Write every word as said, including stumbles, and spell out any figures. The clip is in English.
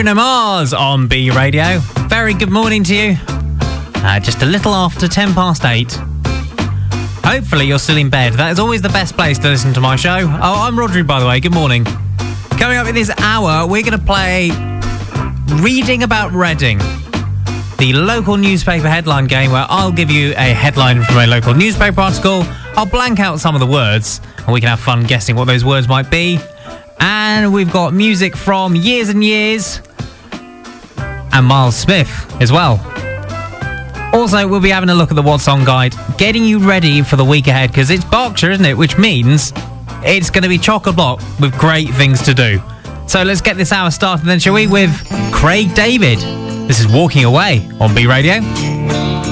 Bruno Mars on B Radio. Very good morning to you. Uh, just a little after ten past eight. Hopefully you're still in bed. That is always the best place to listen to my show. Oh, I'm Rodri, by the way. Good morning. Coming up in this hour, we're going to play Reading About Reading, the local newspaper headline game where I'll give you a headline from a local newspaper article. I'll blank out some of the words and we can have fun guessing what those words might be. And we've got music from Years and Years and Miles Smith as well. Also, we'll be having a look at the What's On guide, getting you ready for the week ahead, because it's Berkshire, isn't it? Which means it's going to be chock-a-block with great things to do. So let's get this hour started then, shall we, with Craig David. This is Walking Away on B Radio.